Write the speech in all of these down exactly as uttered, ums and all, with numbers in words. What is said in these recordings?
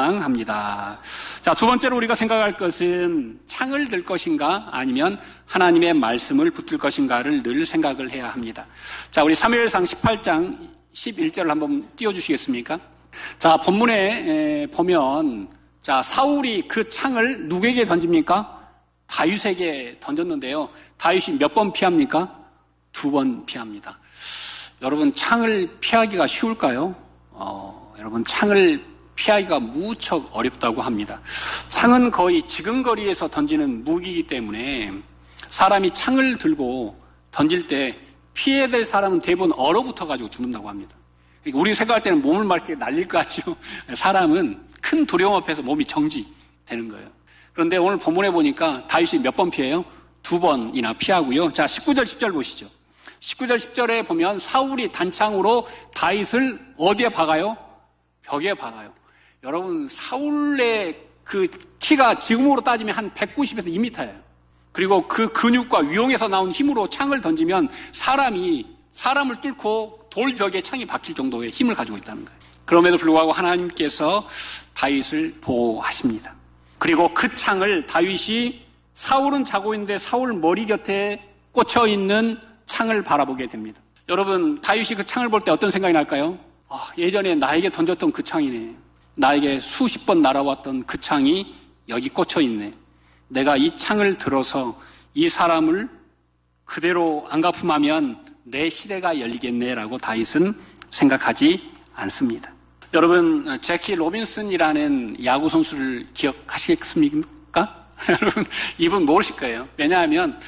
등장합니다. 자, 두 번째로 우리가 생각할 것은 창을 들 것인가 아니면 하나님의 말씀을 붙들 것인가를 늘 생각을 해야 합니다. 자, 우리 사무엘상 십팔 장 십일 절을 한번 띄워주시겠습니까? 자, 본문에 보면 자, 사울이 그 창을 누구에게 던집니까? 다윗에게 던졌는데요. 다윗이 몇 번 피합니까? 두 번 피합니다. 여러분, 창을 피하기가 쉬울까요? 어, 여러분, 창을 피하기가 무척 어렵다고 합니다. 창은 거의 지근거리에서 던지는 무기이기 때문에 사람이 창을 들고 던질 때 피해야 될 사람은 대부분 얼어붙어가지고 죽는다고 합니다. 그러니까 우리 생각할 때는 몸을 막 이렇게 날릴 것 같죠. 사람은 큰 두려움 앞에서 몸이 정지되는 거예요. 그런데 오늘 본문에 보니까 다윗이 몇 번 피해요? 두 번이나 피하고요. 자, 십구 절 십 절 보시죠. 십구 절 십 절에 보면 사울이 단창으로 다윗을 어디에 박아요? 벽에 박아요. 여러분, 사울의 그 키가 지금으로 따지면 한 백구십에서 이 미터예요. 그리고 그 근육과 위용에서 나온 힘으로 창을 던지면 사람이 사람을 뚫고 돌벽에 창이 박힐 정도의 힘을 가지고 있다는 거예요. 그럼에도 불구하고 하나님께서 다윗을 보호하십니다. 그리고 그 창을 다윗이 사울은 자고 있는데 사울 머리 곁에 꽂혀 있는 창을 바라보게 됩니다. 여러분, 다윗이 그 창을 볼 때 어떤 생각이 날까요? 아, 예전에 나에게 던졌던 그 창이네. 나에게 수십 번 날아왔던 그 창이 여기 꽂혀 있네. 내가 이 창을 들어서 이 사람을 그대로 안가품하면 내 시대가 열리겠네라고 다윗은 생각하지 않습니다. 여러분, 제키 로빈슨이라는 야구 선수를 기억하시겠습니까? 여러분, 이분 모르실 거예요. 왜냐하면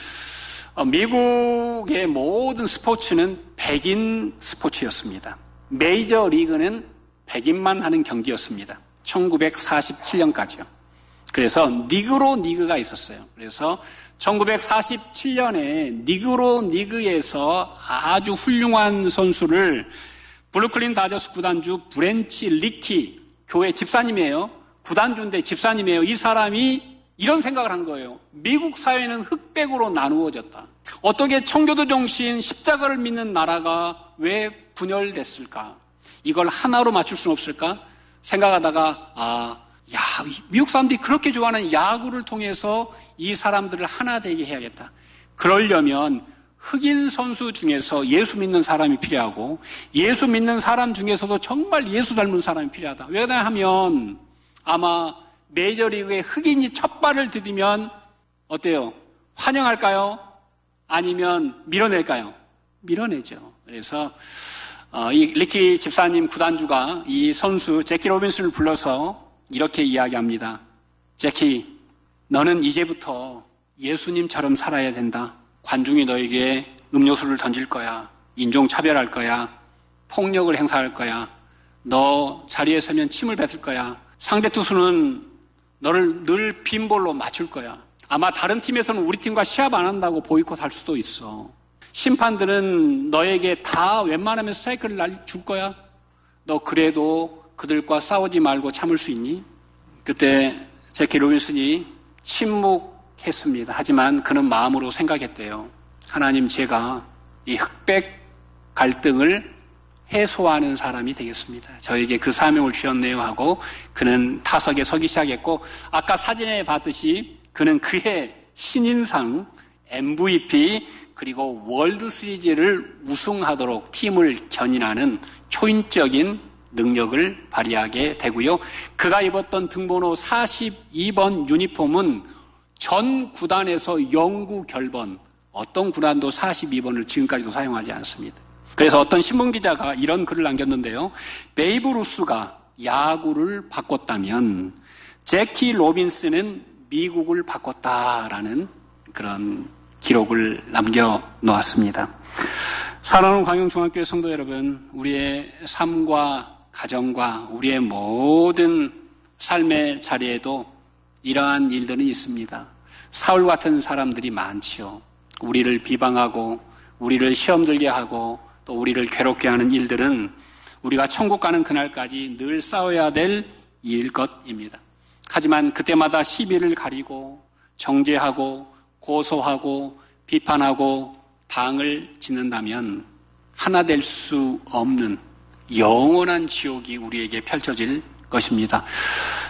미국의 모든 스포츠는 백인 스포츠였습니다. 메이저 리그는 백인만 하는 경기였습니다. 천구백사십칠 년까지요. 그래서 니그로 리그가 있었어요. 그래서 천구백사십칠 년에 니그로 리그에서 아주 훌륭한 선수를 브루클린 다저스 구단주 브렌치 리키, 교회 집사님이에요. 구단주인데 집사님이에요. 이 사람이 이런 생각을 한 거예요. 미국 사회는 흑백으로 나누어졌다. 어떻게 청교도 정신, 십자가를 믿는 나라가 왜 분열됐을까? 이걸 하나로 맞출 수는 없을까? 생각하다가 아, 야, 미국 사람들이 그렇게 좋아하는 야구를 통해서 이 사람들을 하나 되게 해야겠다. 그러려면 흑인 선수 중에서 예수 믿는 사람이 필요하고 예수 믿는 사람 중에서도 정말 예수 닮은 사람이 필요하다. 왜냐하면 아마 메이저리그에 흑인이 첫 발을 디디면 어때요? 환영할까요? 아니면 밀어낼까요? 밀어내죠. 그래서 어, 이 리키 집사님 구단주가 이 선수 제키 로빈슨을 불러서 이렇게 이야기합니다. 제키, 너는 이제부터 예수님처럼 살아야 된다. 관중이 너에게 음료수를 던질 거야. 인종차별할 거야. 폭력을 행사할 거야. 너 자리에 서면 침을 뱉을 거야. 상대 투수는 너를 늘 빈볼로 맞출 거야. 아마 다른 팀에서는 우리 팀과 시합 안 한다고 보이콧 할 수도 있어. 심판들은 너에게 다 웬만하면 스트라이크를 줄 거야. 너 그래도 그들과 싸우지 말고 참을 수 있니? 그때 제키 로빈슨이 침묵했습니다. 하지만 그는 마음으로 생각했대요. 하나님, 제가 이 흑백 갈등을 해소하는 사람이 되겠습니다. 저에게 그 사명을 주셨네요 하고 그는 타석에 서기 시작했고 아까 사진에 봤듯이 그는 그해 신인상, 엠브이피 그리고 월드시리즈를 우승하도록 팀을 견인하는 초인적인 능력을 발휘하게 되고요. 그가 입었던 등번호 사십이 번 유니폼은 전 구단에서 영구 결번, 어떤 구단도 사십이 번을 지금까지도 사용하지 않습니다. 그래서 어떤 신문기자가 이런 글을 남겼는데요. 베이브 루스가 야구를 바꿨다면 제키 로빈슨은 미국을 바꿨다라는 그런 기록을 남겨놓았습니다. 사랑하는 광영중학교의 성도 여러분, 우리의 삶과 가정과 우리의 모든 삶의 자리에도 이러한 일들이 있습니다. 사울 같은 사람들이 많지요. 우리를 비방하고 우리를 시험 들게 하고 또 우리를 괴롭게 하는 일들은 우리가 천국 가는 그날까지 늘 싸워야 될 일일 것입니다. 하지만 그때마다 시비를 가리고 정죄하고 고소하고 비판하고 당을 짓는다면 하나 될 수 없는 영원한 지옥이 우리에게 펼쳐질 것입니다.